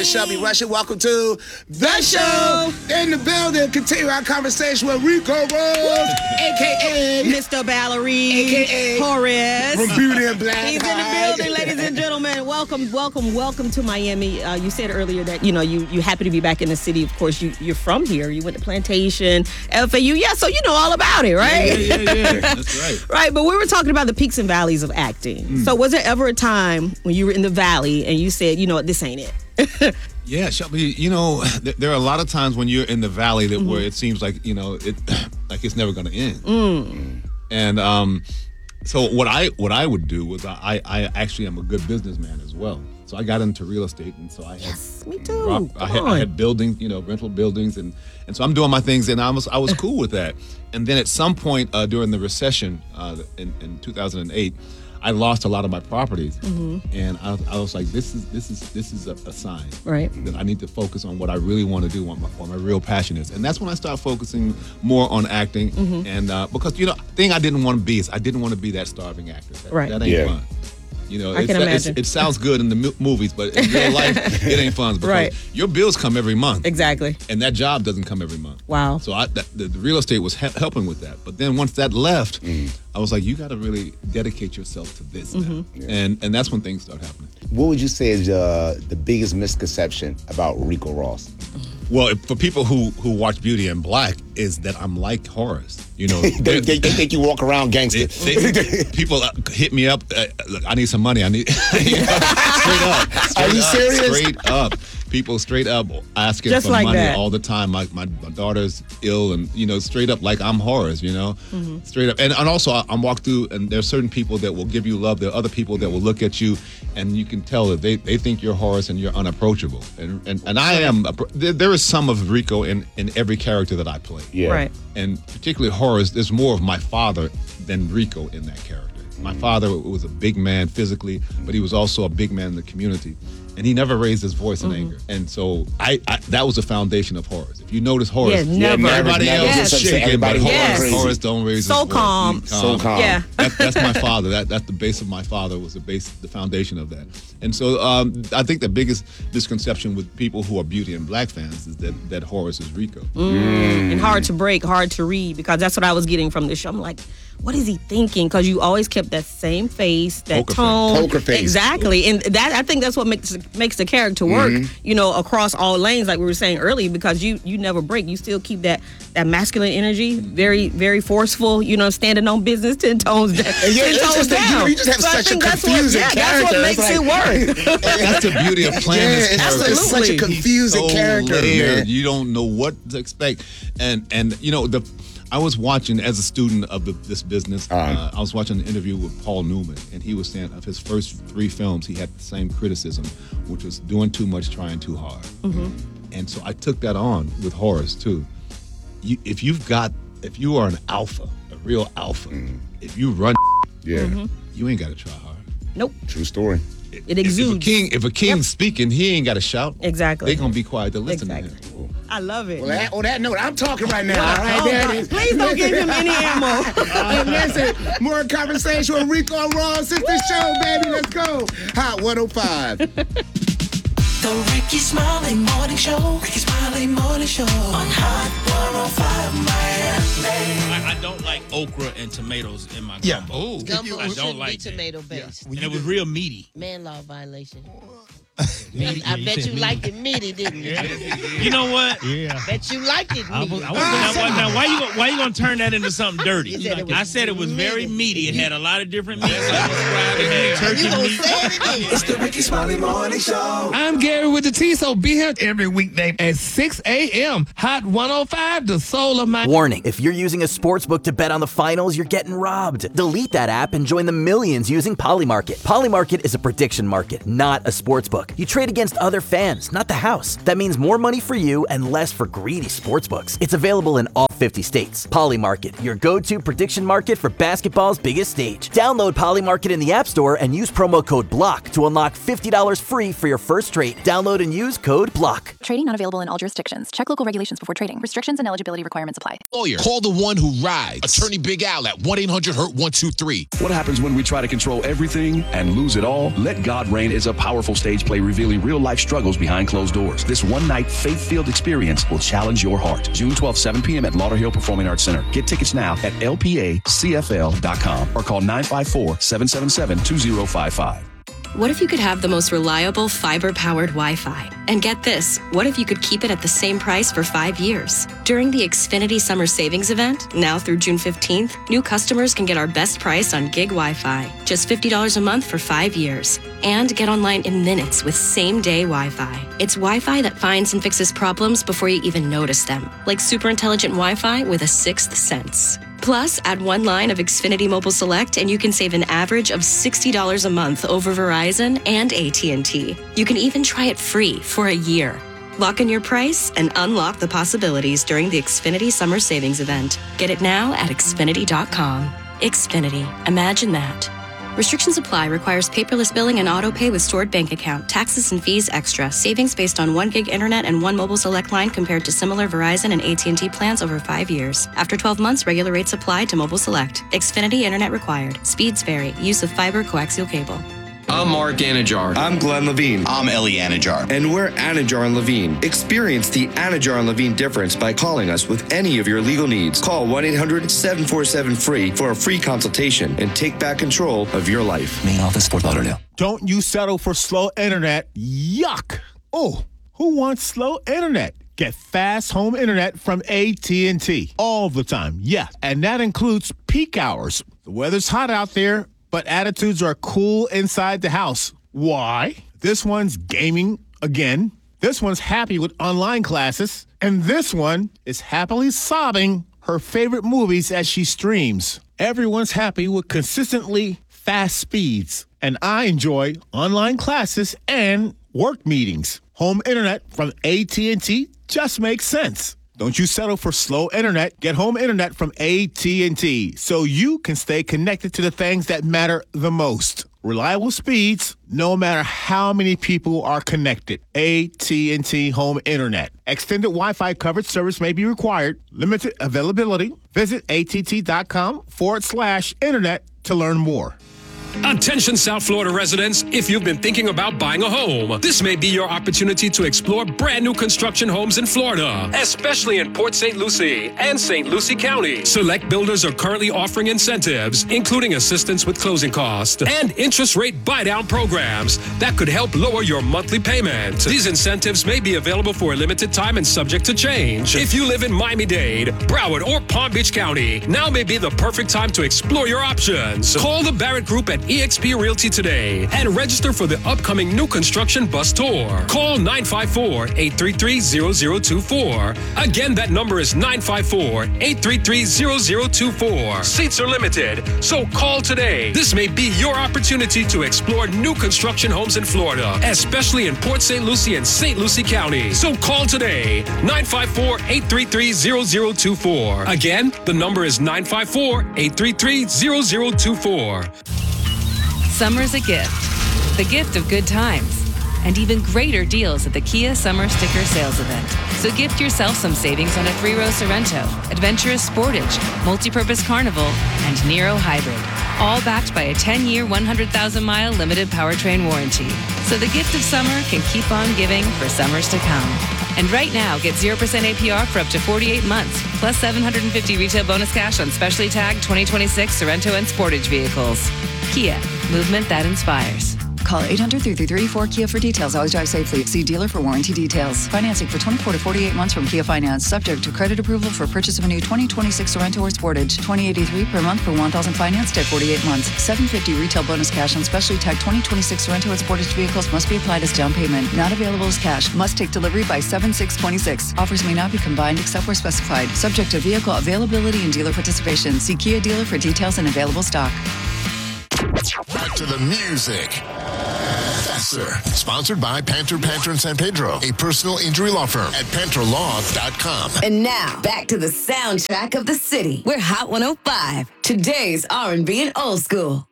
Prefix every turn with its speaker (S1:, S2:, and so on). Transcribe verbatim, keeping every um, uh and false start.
S1: Shelby Rushing, welcome to The Show. In the building, continue our conversation with Rico Ross, a k a.
S2: Mister Valerie,
S1: a k a.
S2: Horace.
S1: From Beauty and Black.
S2: He's in the building, ladies and gentlemen. Welcome, welcome, welcome to Miami. Uh, you said earlier that, you know, you, you're happy to be back in the city. Of course, you, you're from here. You went to Plantation, F A U. Yeah, so you know all about it, right?
S3: Yeah, yeah, yeah. That's right.
S2: Right, but we were talking about the peaks and valleys of acting. Mm. So was there ever a time when you were in the valley and you said, you know what, this ain't it?
S3: Yeah, Shelby, you know, th- there are a lot of times when you're in the valley that mm-hmm. where it seems like, you know, it like it's never going to end. Mm. And um, so what I what I would do was I, I actually am a good businessman as well. So I got into real estate, and so I had
S2: yes, me too.
S3: Rock, I, had, I had buildings, you know, rental buildings, and, and so I'm doing my things, and I was I was cool with that. And then at some point uh, during the recession uh, in, in two thousand eight, I lost a lot of my properties, mm-hmm. and I, I was like, "This is this is this is a, a sign,
S2: right?
S3: That I need to focus on what I really want to do, what my, what my real passion is." And that's when I started focusing more on acting, mm-hmm. and uh, because you know, the thing I didn't want to be is I didn't want to be that starving actor. That,
S2: right?
S3: That ain't
S4: yeah.
S3: fun. You know,
S2: I
S3: it's,
S2: can
S3: it's,
S2: imagine.
S3: it sounds good in the mo- movies, but in real life, it ain't fun because
S2: right.
S3: your bills come every month.
S2: Exactly.
S3: And that job doesn't come every month.
S2: Wow.
S3: So I, that, the, the real estate was he- helping with that. But then once that left, mm. I was like, you got to really dedicate yourself to this mm-hmm. now. Yeah. And and that's when things start happening.
S4: What would you say is uh, the biggest misconception about Rico Ross?
S3: Well, for people who, who watch Beauty and Black, is that I'm like Horace. You know,
S4: they, they, they think you walk around gangster.
S3: They, they, people hit me up. Uh, look, I need some money. I need you know, straight up. Straight
S4: Are you
S3: up,
S4: serious?
S3: Straight up. People straight up asking
S2: Just
S3: for
S2: like
S3: money
S2: that.
S3: all the time. My, my my daughter's ill, and you know, straight up like I'm Horace. You know, mm-hmm. straight up. And and also I, I'm walked through, and there's certain people that will give you love. There are other people that will look at you, and you can tell that they, they think you're Horace and you're unapproachable. And and, and I am. A, there, there is some of Rico in, in every character that I play.
S4: Yeah.
S2: Right.
S3: And particularly Horace, there's more of my father than Rico in that character. My father was a big man physically, but he was also a big man in the community. And he never raised his voice in mm-hmm. anger. And so I, I that was the foundation of Horace. If you notice Horace,
S2: yeah, never.
S3: everybody
S4: never,
S3: else
S2: yes.
S3: is shaking, but Horace,
S2: yes.
S3: Horace don't raise
S2: so
S3: his
S2: calm.
S3: voice. He's
S4: So calm.
S2: Yeah.
S3: That, that's my father. That That's the base of my father, was the base, the foundation of that. And so um, I think the biggest misconception with people who are Beauty and Black fans is that, that Horace is Rico.
S2: Mm. Mm. And hard to break, hard to read, because that's what I was getting from this show. I'm like, what is he thinking? Because you always kept that same face, that
S3: Poker
S2: tone.
S4: face. Poker face.
S2: Exactly. And that I think that's what makes makes the character work, mm-hmm. you know, across all lanes, like we were saying earlier, because you you never break. You still keep that that masculine energy, very, very forceful, you know, standing on business, ten tones down.
S4: Yeah,
S2: ten tones
S4: just
S2: down.
S4: That, you, you just have
S2: so
S4: such a
S2: that's
S4: confusing
S2: what, yeah,
S4: character.
S2: That's what makes
S4: like,
S2: it work.
S3: That's the beauty of playing
S4: yeah,
S3: this
S4: it's
S3: character.
S4: just such a confusing
S3: He's so
S4: character.
S3: layered.
S4: Man.
S3: You don't know what to expect. And, and you know, the I was watching, as a student of the, this business, uh-huh. uh, I was watching an interview with Paul Newman, and he was saying of his first three films, he had the same criticism, which was doing too much, trying too hard. Mm-hmm. And so I took that on with Horace, too. You, if you've got, if you are an alpha, a real alpha, mm. if you run,
S4: yeah,
S2: mm-hmm.
S3: you ain't got to try hard.
S2: Nope.
S4: True story.
S2: It exudes.
S3: If a king, if a king's yep. speaking, he ain't got to shout.
S2: Exactly.
S3: They're going to be quiet to listen
S2: exactly.
S3: to him.
S2: I love it.
S4: Well, that, on that note, I'm talking right now. All right,
S2: oh,
S4: there it is.
S2: Please don't give him any ammo.
S1: And listen, more conversation with Rico Ross. It's the show, baby. Let's go. Hot one oh five.
S5: The Ricky Smiley Morning Show. Ricky Smiley Morning Show. On Hot one oh five Miami.
S6: I, I don't like okra and tomatoes in my
S3: yeah.
S6: gumbo.
S3: Oh,
S7: Gumbo
S6: I don't
S7: shouldn't
S6: like
S7: be tomato based.
S6: Yeah. And it was real meaty.
S7: Man law violation. I, I bet you liked it meaty, didn't you?
S6: You know what?
S8: Yeah.
S7: Bet you liked it
S6: I
S7: meaty.
S6: was, I was now, why, now, why you gonna, why you gonna turn that into something dirty?
S7: You said it was
S6: I said it was very meaty. It had a lot of different meats. It had turkey
S7: You gonna
S6: meat.
S7: say it again.
S5: It's the Ricky Smiley Morning Show.
S8: I'm Gary with the T, so be here every weekday at six a.m. Hot one oh five, the soul of my...
S9: Warning, if you're using a sportsbook to bet on the finals, you're getting robbed. Delete that app and join the millions using Polymarket. Polymarket is a prediction market, not a sportsbook. You trade against other fans, not the house. That means more money for you and less for greedy sportsbooks. It's available in all fifty states. Poly Market, your go-to prediction market for basketball's biggest stage. Download Poly Market in the App Store and use promo code BLOCK to unlock fifty dollars free for your first trade. Download and use code BLOCK.
S10: Trading not available in all jurisdictions. Check local regulations before trading. Restrictions and eligibility requirements apply.
S11: Lawyer. Call the one who rides. Attorney Big Al at one eight hundred hurt one two three.
S12: What happens when we try to control everything and lose it all? Let God Reign is a powerful stage play revealing real-life struggles behind closed doors. This one-night, faith-filled experience will challenge your heart. June twelfth, seven p.m. at Lauderhill Performing Arts Center. Get tickets now at L P A C F L dot com or call nine five four, seven seven seven, two zero five five.
S13: What if you could have the most reliable fiber-powered Wi-Fi? And get this, what if you could keep it at the same price for five years? During the Xfinity Summer Savings Event, now through June fifteenth, new customers can get our best price on gig Wi-Fi, just fifty dollars a month for five years. And get online in minutes with same-day Wi-Fi. It's Wi-Fi that finds and fixes problems before you even notice them, like super intelligent Wi-Fi with a sixth sense. Plus, add one line of Xfinity Mobile Select and you can save an average of sixty dollars a month over Verizon and A T and T. You can even try it free for a year. Lock in your price and unlock the possibilities during the Xfinity Summer Savings Event. Get it now at Xfinity dot com. Xfinity. Imagine that. Restrictions apply. Requires paperless billing and auto pay with stored bank account. Taxes and fees extra. Savings based on one gig internet and one mobile select line compared to similar Verizon and A T and T plans over five years. After twelve months, regular rates apply to mobile select. Xfinity internet required. Speeds vary. Use of fiber coaxial cable.
S14: I'm Mark Anajar.
S15: I'm Glenn Levine.
S16: I'm Ellie Anajar.
S15: And we're Anajar and Levine. Experience the Anajar and Levine difference by calling us with any of your legal needs. Call one eight hundred, seven four seven, free for a free consultation and take back control of your life.
S16: Main office, Fort Lauderdale.
S17: Don't you settle for slow internet. Yuck. Oh, who wants slow internet? Get fast home internet from A T and T all the time. Yeah, and that includes peak hours. The weather's hot out there, but attitudes are cool inside the house. Why? This one's gaming again. This one's happy with online classes. And this one is happily sobbing her favorite movies as she streams. Everyone's happy with consistently fast speeds. And I enjoy online classes and work meetings. Home internet from A T and T just makes sense. Don't you settle for slow internet. Get home internet from A T and T so you can stay connected to the things that matter the most. Reliable speeds, no matter how many people are connected. A T and T home internet. Extended Wi-Fi coverage service may be required. Limited availability. Visit att.com forward slash internet to learn more.
S18: Attention South Florida residents, if you've been thinking about buying a home, this may be your opportunity to explore brand new construction homes in Florida, especially in Port Saint Lucie and Saint Lucie County. Select builders are currently offering incentives, including assistance with closing costs and interest rate buy-down programs that could help lower your monthly payment. These incentives may be available for a limited time and subject to change. If you live in Miami-Dade, Broward, or Palm Beach County, now may be the perfect time to explore your options. Call the Barrett Group at E X P Realty today and register for the upcoming new construction bus tour. Call nine five four, eight three three, zero zero two four. Again, that number is nine five four, eight three three, zero zero two four. Seats are limited, so call today. This may be your opportunity to explore new construction homes in Florida, especially in Port Saint Lucie and Saint Lucie County. So call today, nine five four, eight three three, zero zero two four. Again, the number is nine five four, eight three three, zero zero two four.
S19: Summer's a gift. The gift of good times. And even greater deals at the Kia Summer Sticker Sales Event. So gift yourself some savings on a three-row Sorrento, Adventurous Sportage, Multipurpose Carnival, and Nero Hybrid. All backed by a ten-year, one hundred thousand mile limited powertrain warranty. So the gift of summer can keep on giving for summers to come. And right now, get zero percent A P R for up to forty-eight months, plus seven hundred fifty retail bonus cash on specially tagged twenty twenty-six Sorrento and Sportage vehicles. Kia, movement that inspires.
S20: Call eight hundred, three three three, four Kia for details. Always drive safely. See dealer for warranty details. Financing for twenty-four to forty-eight months from Kia Finance. Subject to credit approval for purchase of a new twenty twenty-six Sorrento or Sportage. twenty eighty-three per month for one thousand financed at forty-eight months. seven hundred fifty retail bonus cash on specially tagged twenty twenty-six Sorrento or Sportage vehicles must be applied as down payment. Not available as cash. Must take delivery by seven six twenty-six. Offers may not be combined except where specified. Subject to vehicle availability and dealer participation. See Kia dealer for details and available stock.
S11: Back to the music. That's Answer. Sponsored by Panther Panther in San Pedro, a personal injury law firm at panther law dot com.
S16: And now, back to the soundtrack of the city. We're Hot one oh five, today's R and B and old school.